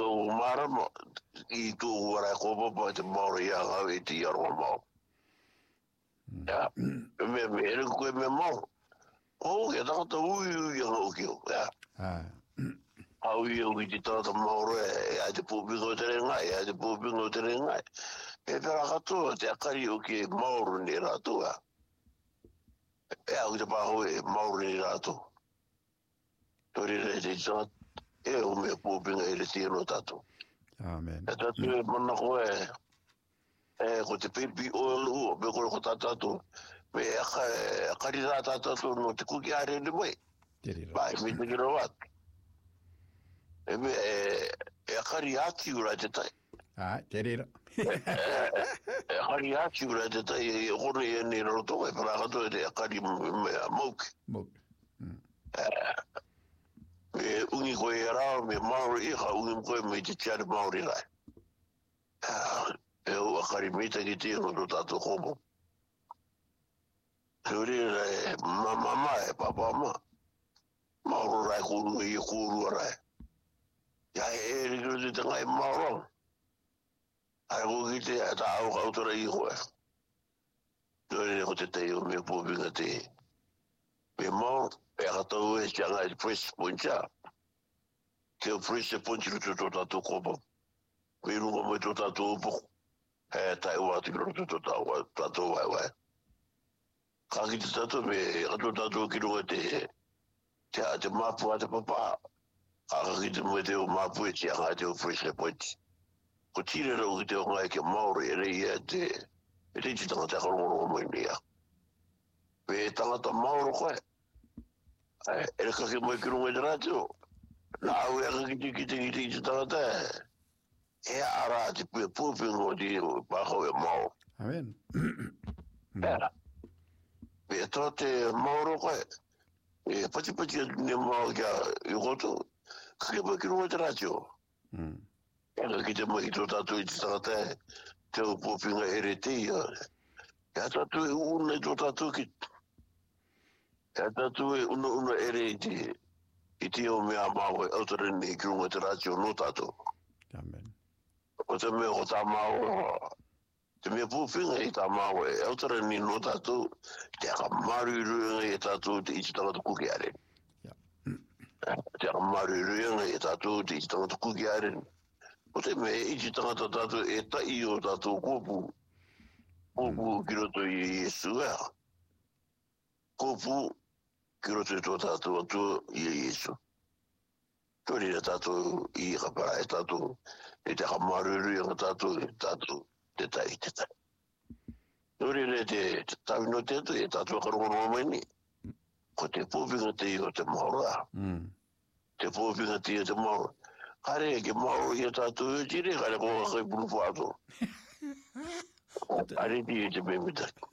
o marama I tu wara ko pa te maori ya ga e ti aro mo. Ya. Me ko me mo. O ke ta to ui ya o ke. Ya. Au yo ki te ta maori ya te pu bingo te ngai ya te pu bingo te ngai. E pera ka to te akari o ke maori ni ra tu ya. E au te pa ho e maori ni ra tu. Tori re te sa e o me pu bingo e te no tatu. Amen. E tatu e mana ko ko te pipi o lu be ko tatu. Me akari ra tatu no te kuki are ni mai. Bai me te ro wat. E me akari ati ura te tai. Te rira. Akari ati ura te tai e kore e ni roto e para kato e te akari mauki. Mauki. E ungi koe e rao me maori iha ungi koe me te tiare maori rai. E o akari mita ki te no tato komo. E uri rai mama e papa ma. Mauro rai kuru i kuru rai. Ya e rikiro te tangai mauro. Ai ko ki te ta au kautora i koe. Uri ko te teo me pōpinga te. Me mauro. E katau e tianga e press pointa. Te o press e pointi ruto tō tātou kopa. Me runga mai tō tātou upo. E tai wāti kiro tō tātou wai. Ka ki te tātou me kato tātou ki runga te mapu a te papa. Ka ki te mai te o mapu e tianga te o press e pointi. Ko tire rau ki te o ngai ke maori e rei e te tanga te akarongo mai nia. Me tangata maoro koe. E ka ke mai ki runga te rāteo. Nā au e ki te tangata e ara te pia pūpingo di pākau e mao. Amen. E tō te maoro koe. E pati ne mao kia i koto. Ka ke mai ki runga te rāteo. E ka ki te mai ki tō tātou i te tangata te o pūpinga ere te ia. E tātou e una i tō tātou ki. E tātou e una ere i te o mea mau e autarene ki runga te rāteo no tātou. Amen. O te mea o tā mau, te mea pūwhinga i tā mau e autarene no tātou, te aka marurunga i tātou te iti tangata kuki are. Te aka marurunga i tātou te iti tangata kuki are. O te mea iti tangata tātou e tai o tātou kōpū. Kōpū ki roto i Iesu ea. Kōpū ki roto i tō tātou atu i Iesu. Tori e tātou i kapara e tātou e te hamaruru i tātou te tai. Tori e te tawino tetu e tātou karongo mai ni. Ko te pōwhinga te i o te maora. Te pōwhinga te i o te maora. Kare e ke maora i o tātou e tire, kare ko kai puru whātou. Kare ti e te memitaki.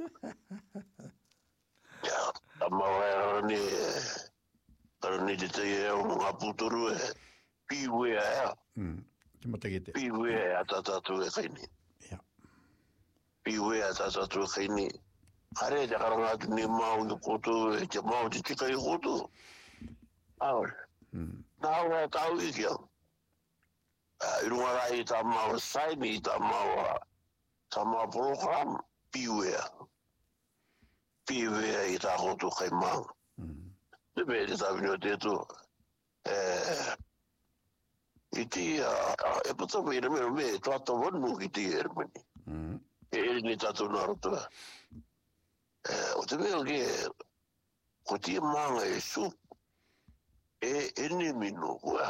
A maora ni Karani te te e o ngā pūtoru e piwe a ea. Te matakete. Piwe a tātātou e kaini. Piwe a tātātou e kaini. Hare te karangātu ni mau i koto e te mau te tika i koto. Aore. Nā ora e tau i kia. I runga rai i tā mau saini i tā mau program piwe a. Piwe a i tā koto kai mau. Te me te tawino te tu. I ti e pata me ira me tata wanu ki ti e mani. E eri ni tatu naruto. O te mea ke ko ti manga e sup e eni mino kua.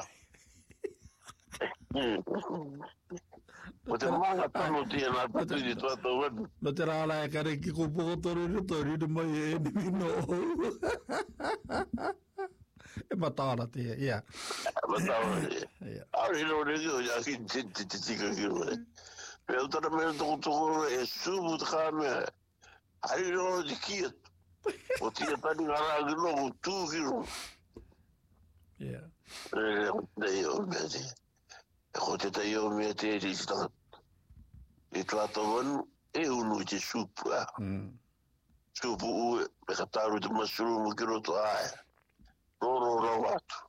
O te manga tano ti e nā patu ni tata wanu. No te rāla e kare ki ko pokotoru rutori ni mai e eni mino. E matara te, ia. Matara te. Aure no regi o ia ki te tika ki roe. Pea utara mea toko e subu te kā mea. Hari no te kia. O tia tani ngara ki no o tū ki roe. Ia. Nei o mea te. E ko te tai o mea te eri si tanga. E tuata wanu e unu i te supu a. Supu ue. Me ka taru te mushroom ki roto ae. Roro atu.